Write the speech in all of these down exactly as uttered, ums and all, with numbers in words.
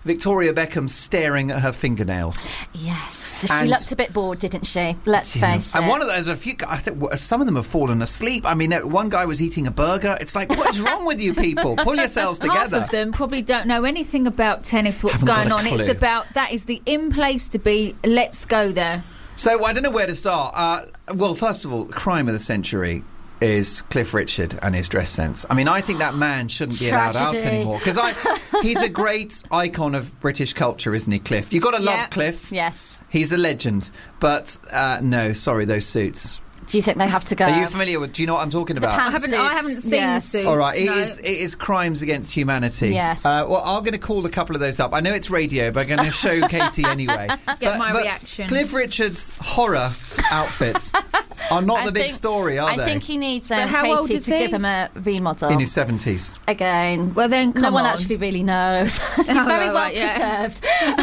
Victoria Beckham staring at her fingernails. Yes, she And- looked a bit bored, didn't she? Let's Yeah. face it. And one of those, a few, I think some of them have fallen asleep. I mean, one guy was eating a burger. It's like, what is wrong with you people? Pull yourselves together. Half of them probably don't know anything about tennis, what's Haven't got going a on. It's clue. about, that is the in place to be. Let's go there. So I don't know where to start. Uh, well, first of all, crime of the century is Cliff Richard and his dress sense. I mean, I think that man shouldn't be allowed out Tragedy. anymore because I he's a great icon of British culture, isn't he, Cliff? You've got to love Yeah. Cliff. Yes. He's a legend. But uh, no, sorry, those suits. Do you think they have to go? Are you familiar with? Do you know what I'm talking about? I haven't, I haven't seen Yes. the suits. All right, it no. is, it is crimes against humanity. Yes. Uh, well, I'm going to call a couple of those up. I know it's radio, but I'm going to show Katie anyway. Get my reaction. Cliff Richard's horror outfits are not I the big think- story, are I they? think he needs um, But how old Katie is to he? give him a remodel. In his seventies. Again. Well, then, come no one on. actually really knows. He's Oh, very right, well yeah. preserved.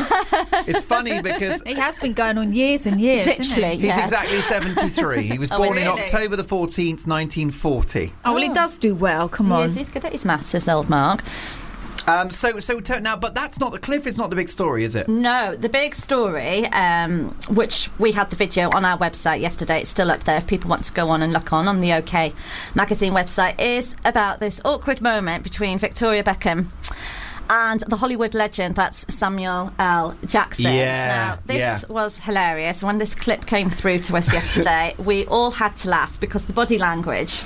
It's funny because It has been going on years and years. hasn't Literally, it? he's yes. exactly seventy-three. He was Oh, born is in he? October the fourteenth, nineteen forty. Oh, well, he does do well. Come He on. is, he's good at his maths, this old Mark. Um, so, so to, now, but that's not the Cliff. Is not the big story, is it? No, the big story, um, which we had the video on our website yesterday, it's still up there if people want to go on and look on, on the OK magazine website, is about this awkward moment between Victoria Beckham and the Hollywood legend, that's Samuel L. Jackson. Yeah, Now, this yeah. was hilarious. When this clip came through to us yesterday, we all had to laugh because the body language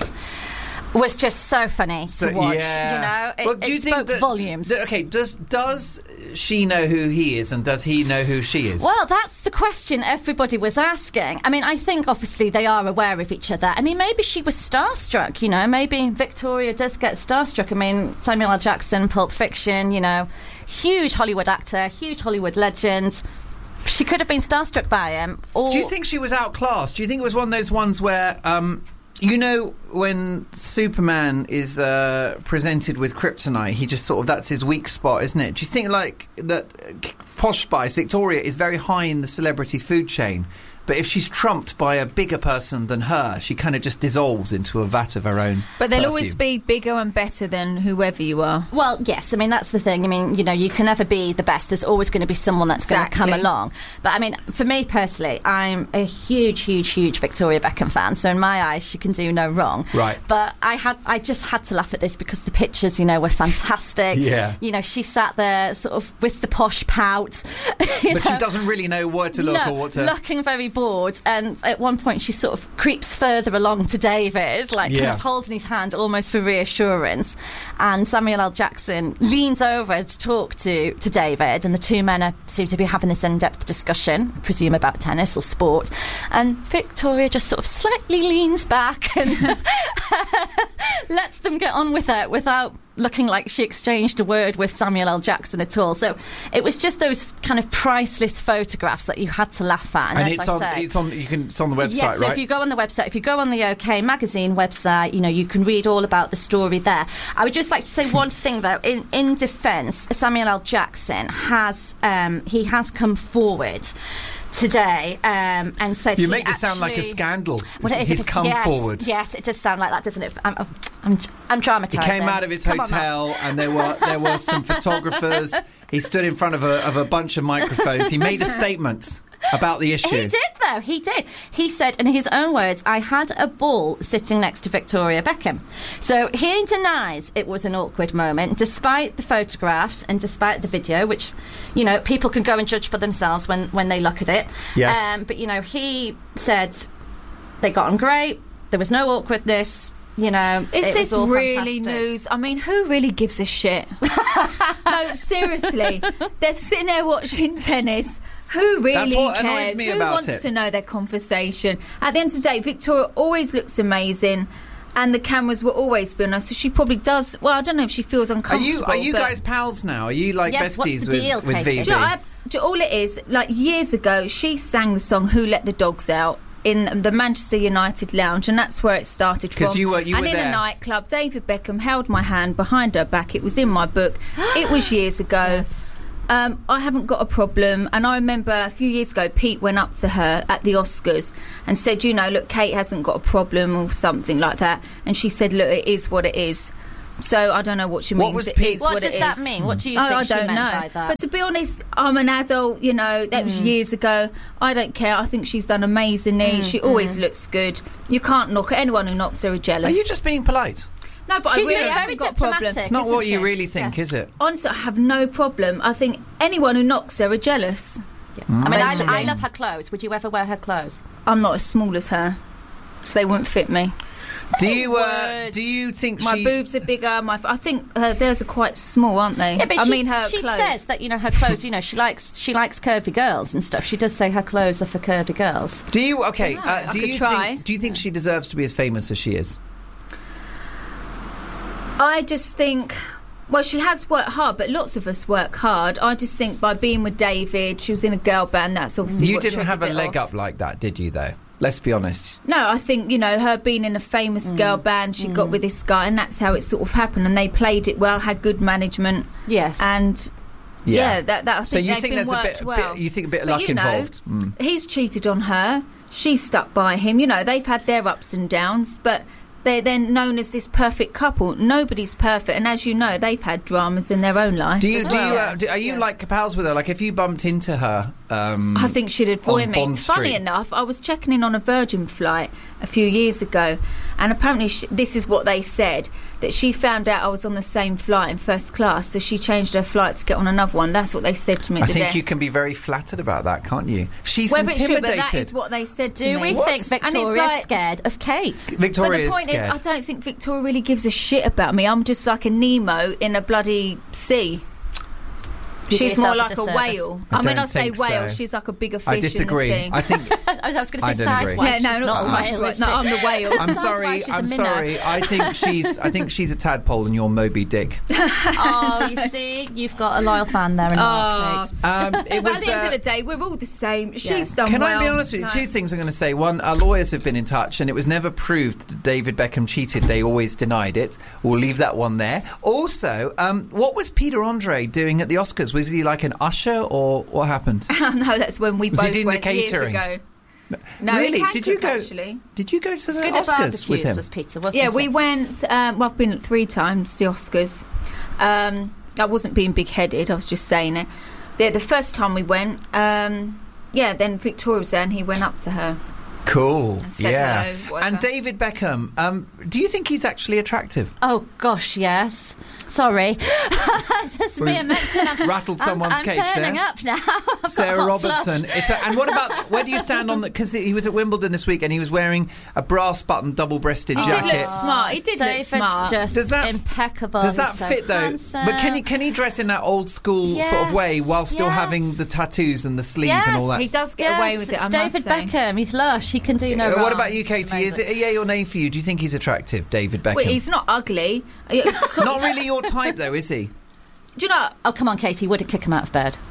was just so funny So, to watch. yeah. You know, it, Well, do it you think spoke that- volumes. that- okay, does does she know who he is, and does he know who she is? Well, that's the question everybody was asking. I mean, I think obviously they are aware of each other. I mean, maybe she was starstruck, you know, maybe Victoria does get starstruck. I mean, Samuel L. Jackson, Pulp Fiction, you know, huge Hollywood actor, huge Hollywood legend. She could have been starstruck by him. Or Do you think she was outclassed? Do you think it was one of those ones where, um, you know, when Superman is uh, presented with kryptonite, he just sort of, that's his weak spot, isn't it? Do you think, like, that uh, Posh Spice, Victoria, is very high in the celebrity food chain, but if she's trumped by a bigger person than her, she kind of just dissolves into a vat of her own But they'll perfume. always be bigger and better than whoever you are. Well, yes, I mean, that's the thing. I mean, you know, you can never be the best. There's always going to be someone that's going to come Exactly. along. But, I mean, for me personally, I'm a huge, huge, huge Victoria Beckham fan. So in my eyes, she can do no wrong. Right. But I had, I just had to laugh at this because the pictures, you know, were fantastic. Yeah. You know, she sat there sort of with the posh pout. you But know. she doesn't really know where to look No, or what to... looking very bored, and at one point she sort of creeps further along to David, like kind Yeah. of holding his hand almost for reassurance. And Samuel L. Jackson leans over to talk to, to David, and the two men are, seem to be having this in-depth discussion, I presume about tennis or sport. And Victoria just sort of slightly leans back and lets them get on with it without looking like she exchanged a word with Samuel L. Jackson at all. So it was just those kind of priceless photographs that you had to laugh at. And, And as it's I on, say, it's on. You can. It's on the website, yes, so right? if you go on the website, if you go on the OK Magazine website, you know, you can read all about the story there. I would just like to say one thing, though. In, in defence, Samuel L. Jackson has, um, he has come forward today um, and said You he make this sound like a actually- scandal. Well, it is, He's it is- come yes, forward. Yes, it does sound like that, doesn't it? I'm, I'm, I'm dramatising. He came out of his Come on, Matt. hotel, and there were there were some photographers. He stood in front of a of a bunch of microphones. He made a statement about the issue. He did, though. He did. He said, in his own words, I had a ball sitting next to Victoria Beckham. So he denies it was an awkward moment, despite the photographs and despite the video, which, you know, people can go and judge for themselves when, when they look at it. Yes. Um, but, you know, he said they got on great. There was no awkwardness. You know, Is it this was all really fantastic. news? I mean, who really gives a shit? No, seriously. They're sitting there watching tennis. Who really That's what annoys cares? me Who about wants it? to know their conversation? At the end of the day, Victoria always looks amazing, and the cameras will always be on her, so she probably does. Well, I don't know if she feels Are uncomfortable. you are you but- guys pals now? Are you like Yes, what's besties the deal, with with Katie? V B? Do you know, I, do you know, all it is, like years ago, she sang the song "Who Let the Dogs Out" in the Manchester United lounge, and that's where it started from. 'Cause you were- you and were in there. a nightclub, David Beckham held my hand behind her back. It was in my book. It was years ago. Um, I haven't got a problem, and I remember a few years ago Pete went up to her at the Oscars and said, you know, look, Kate hasn't got a problem or something like that, and she said, look, it is what it is. So I don't know what she means. What was It Pete- is What what does it that is. mean? What do you I, think I she don't meant know. by that? But to be honest, I'm an adult. You know, that was years ago. I don't care. I think she's done amazingly. She always looks good. You can't knock her. Anyone who knocks her is jealous. Are you just being polite? No, but She's I really being haven't very got a problem. diplomatic. It's not Isn't what you she? really think, is it? Honestly, I have no problem. I think anyone who knocks her are jealous. I mean, I, Basically. I love her clothes. Would you ever wear her clothes? I'm not as small as her, so they wouldn't fit me. Do you uh, Words. do you think My she? boobs are bigger. My, I think uh, theirs are quite small, aren't they? Yeah, but I she, mean, her she clothes. says that, you know, her clothes, you know, she likes she likes curvy girls and stuff. She does say her clothes are for curvy girls. Do you okay? know, Uh, I do could you try. think? Do you think she deserves to be as famous as she is? I just think, well, she has worked hard, but lots of us work hard. I just think by being with David, she was in a girl band. That's obviously You what didn't have a triggered it leg off. up like that, did you? Though, let's be honest. No, I think, you know, her being in a famous girl band, she got with this guy, and that's how it sort of happened. And they played it well, had good management, Yes. and yeah, that, that I think So you they've think been there's a worked bit, well. bit? You think a bit of But luck you know, involved? Mm. He's cheated on her. She's stuck by him. You know, they've had their ups and downs, but they're then known as this perfect couple. Nobody's perfect, and as you know, they've had dramas in their own lives. Do you? as Do well. you? Uh, do, are you Yes. like pals with her? Like if you bumped into her, um, I think she'd avoid on me. Bond Funny Street. enough, I was checking in on a Virgin flight a few years ago, and apparently sh this is what they said, that she found out I was on the same flight in first class, so she changed her flight to get on another one. That's what they said to me I at the think desk. you can be very flattered about that, can't you? She's Whether it's true, but intimidated. that is what they said to Do me. we What? think And it's Victoria's like- scared of Kate? Victoria But the is point scared. is, I don't think Victoria really gives a shit about me. I'm just like a Nemo in a bloody sea. You do She's more yourself a like a disservice. whale. I I, mean, don't I say think whale. so. She's like a bigger fish I disagree. in the sea. I think. I was going I to say don't size agree. wise. yeah, no, she's not not a size whale, wise. is No, she? I'm the whale. I'm Size-wise, sorry. she's a I'm minnow. sorry. I think she's. I think she's a tadpole, and you're Moby Dick. Oh, you see, you've got a loyal fan there in Oh. Mark. Um, it But was. at the end uh, of the day, we're all the same. She's Yes. done Can well. I be honest with you? No. Two things I'm going to say. One, our lawyers have been in touch, and it was never proved that David Beckham cheated. They always denied it. We'll leave that one there. Also, um, what was Peter Andre doing at the Oscars? Was he like an usher, or what happened? no, that's when we Was he both doing the went years catering? ago. No, Really? he can Did you cook, go- Actually, Did you go to the Good at Oscars with barbecues him? was Peter, wasn't yeah, it? we went. Um, well, I've been three times to the Oscars. Um, I wasn't being big-headed. I was just saying it. Yeah, the first time we went. Um, yeah, then Victoria was there, and he went up to her. Cool. And said Yeah. hello, whatever. And David Beckham. Um, do you think he's actually attractive? Oh gosh, yes. Sorry, just me We've a mention. Of, rattled I'm- someone's I'm, cage turning there. up now. I've got Sarah hot Robertson. flush. It's a, and what about where do you stand on the? Because he was at Wimbledon this week and he was wearing a brass button, double-breasted He jacket. did look smart. He did David's look smart. just Does that- impeccable. Does that He's so fit though? handsome. But can he can he dress in that old school sort of way Yes, while still yes. having the tattoos and the sleeve Yes, and all that? He does get Yes, away with it. it's I David must say. Beckham. He's lush. He can do no Uh, wrong. what about you, He's just Katie? Is amazing. it a yay or nay for you? Do you think he's attractive, David Beckham? Well, he's not ugly. Not really your type, though, is he? Do you know? Oh, come on, Katie. Would it kick him out of bed?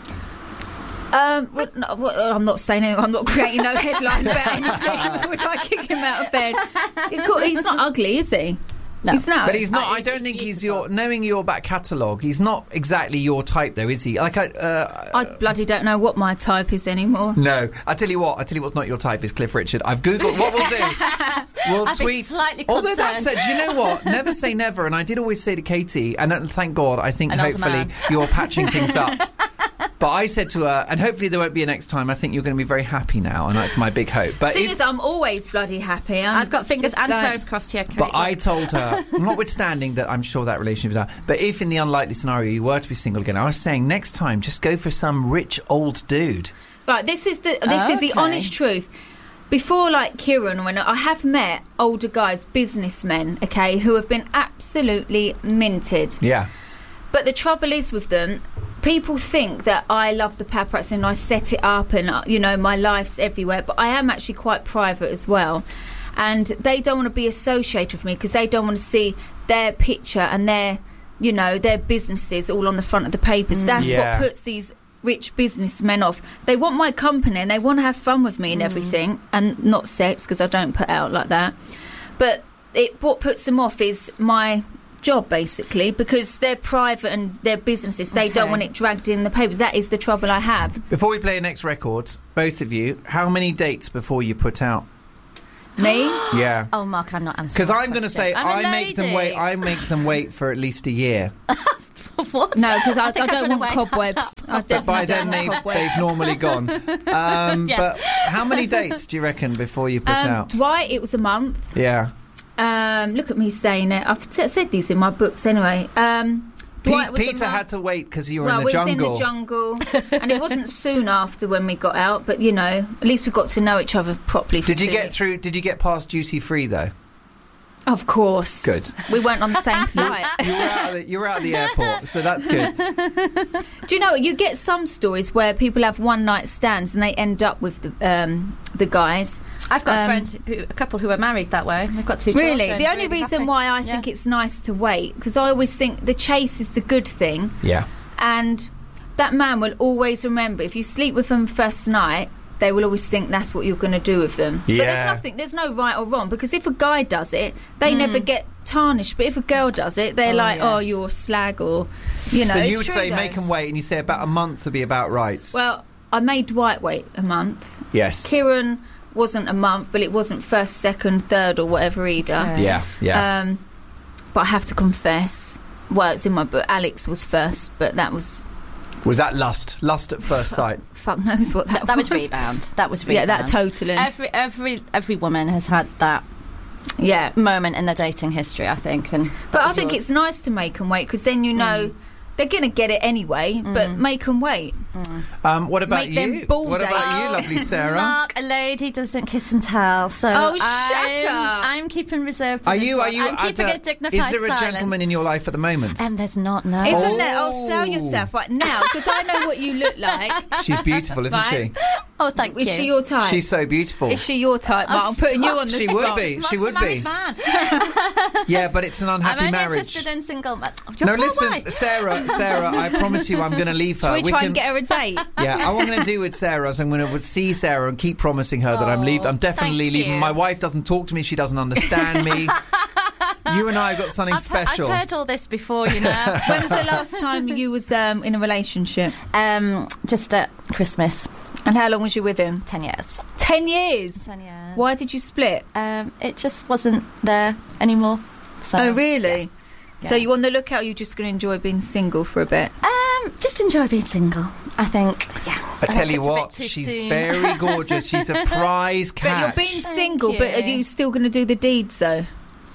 Um, well, no, well, I'm not saying anything. I'm not creating no headline about anything. Would I kick him out of bed? He's not ugly, is he? No. He's not. But he's not. Uh, I he's- don't he's think he's beautiful. your. Knowing your back catalogue, he's not exactly your type, though, is he? Like I. Uh, I bloody don't know what my type is anymore. No, I tell you what. I tell you what's not your type is Cliff Richard. I've googled what we'll do. We'll I'd be tweet. slightly Although that concerned. said, do you know what? Never say never. And I did always say to Katie, and uh, thank God, I think An older hopefully man. you're patching things up. But I said to her, and hopefully there won't be a next time. I think you're going to be very happy now, and that's my big hope. But The thing if, is, I'm always bloody happy. I'm I've got fingers just and like- toes crossed here, Kate. But I told her, notwithstanding that I'm sure that relationship is out, but if in the unlikely scenario you were to be single again, I was saying next time just go for some rich old dude. Right, this is the this is the Okay. honest truth. Before, like Kieran, when I have met older guys, businessmen, okay, who have been absolutely minted. Yeah. But the trouble is with them, people think that I love the paparazzi and I set it up and, uh, you know, my life's everywhere. But I am actually quite private as well. And they don't want to be associated with me because they don't want to see their picture and their, you know, their businesses all on the front of the papers. That's Yeah. what puts these rich businessmen off. They want my company and they want to have fun with me and everything, and not sex because I don't put out like that. But it, what puts them off is my job, basically, because they're private and they're businesses. They don't Okay. want it dragged in the papers. That is the trouble I have. Before we play your next record, both of you, how many dates before you put out? Me? Yeah. Oh, Mark, I'm not answering. Because I'm going to question. say I'm a I make them lady. wait. I make them wait for at least a year. What? No, because I, I, think I've don't run want away. cobwebs. I But by definitely then don't they've want cobwebs. they've normally gone. Um, Yes. But how many dates do you reckon before you put Um, out? Dwight, it was a month. Yeah. Um, look at me saying it. I've t- said these in my books anyway. Um, Dwight Pete, was a Peter month. had to wait because you were Well, in the we jungle. was in the jungle, and it wasn't soon after when we got out. But you know, at least we got to know each other properly. For Did you two get weeks. through? Did you get past duty free though? Of course. Good. We weren't on the same flight. You were out of the, you were out of the airport, so that's good. Do you know what? You get some stories where people have one night stands and they end up with the um, the guys. I've got Um, a friend, who, a couple who are married that way. They've got two Really, children. the only really reason happy. why I Yeah. think it's nice to wait, because I always think the chase is the good thing, Yeah. and that man will always remember if you sleep with them first night. They will always think that's what you're going to do with them. But Yeah. there's nothing, there's no right or wrong, because if a guy does it, they never get tarnished. But if a girl does it, they're Oh, like, oh, yes. you're a slag, or, you know. so it's you would true, say though. make them wait, and you say about a month would be about right. Well, I made Dwight wait a month. yes. Kieran wasn't a month, but it wasn't first, second, third, or whatever either. Okay. Yeah. Yeah. Um, but I have to confess, well, it's in my book, Alex was first, but that was, was that lust? Lust at first sight. fuck knows what that, That was rebound. That was rebound. Yeah, that totally. Every every every woman has had that yeah. moment in their dating history, I think. And But that I was think yours. it's nice to make them wait, because then you know they're going to get it anyway, but make them wait. Um, what about Make them you? balls What about ache. you, lovely Sarah? Mark, a lady doesn't kiss and tell. So Oh, shut I'm, up. I'm keeping reserved. To Are this you? one. Are you? I'm at keeping a- a dignified Is there a silence. gentleman in your life at the moment? And there's not no. Isn't Oh. there? Oh, sell yourself right now, because I know what you look like. She's beautiful, isn't Right. oh, thank Is you. she your she? type? She's so beautiful. Is she your type, Mark? I'm putting you on the She spot. would be. Mark's She a would married be. Man. Yeah, but it's an I'm unhappy only marriage. interested in single men. Your No, poor listen, wife. Sarah. Sarah, I promise you, I'm going to leave her. Shall we, try can, and get her a date? Yeah, what I'm going to do with Sarah is I'm going to see Sarah and keep promising her that I'm leaving. I'm definitely thank leaving. you. My wife doesn't talk to me. She doesn't understand me. You and I have got something I've, he- special. I've heard all this before, you know. When was the last time you was um, in a relationship? um, just at Christmas, And how long was you with him? ten years. Ten years. Ten years. Why did you split? Um, it just wasn't there anymore. So, Oh, really? So Yeah. you on the lookout? You're just going to enjoy being single for a bit. Um, just enjoy being single. I think. Yeah. I tell think you it's a bit what, too she's soon. very gorgeous. She's a prize But catch. you're being Thank single. But are you. you still going to do the deeds though?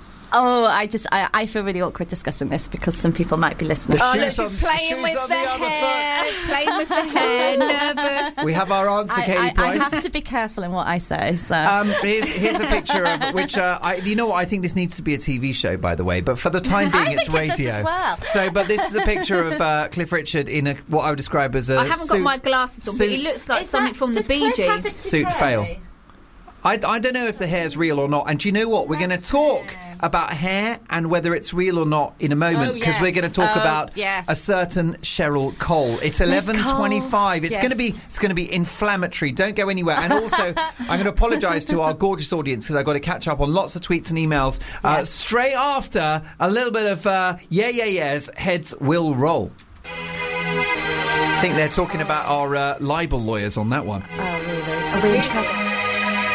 Oh, I just I, I feel really awkward discussing this because some people might be listening. The Oh, shoes look, on- she's playing shoes with on the, the other hair, playing with the hair, nervous. We have our answer, I, Katie I, I Price. have to be careful in what I say. So Um, here's here's a picture of which uh, I, you know what, I think this needs to be a T V show, by the way, but for the time being I it's think it does radio. as well. So, but this is a picture of uh, Cliff Richard in a what I would describe as a I haven't suit, got my glasses on, but he suit- looks like Is something that- from the does Bee Cliff have Gees. it Suit today? fail. I, I don't know if the hair's real or not, and do you know what? We're going to talk about hair and whether it's real or not in a moment, Oh, because yes. we're going to talk Oh, about yes. a certain Cheryl Cole. It's eleven twenty-five. It's Yes. going to be it's going to be inflammatory. Don't go anywhere. And also, I'm going to apologise to our gorgeous audience because I've got to catch up on lots of tweets and emails. Uh, Yes. straight after a little bit of uh, yeah yeah yeahs, heads will roll. I think they're talking about our uh, libel lawyers on that one. Oh, really? Are we in trouble?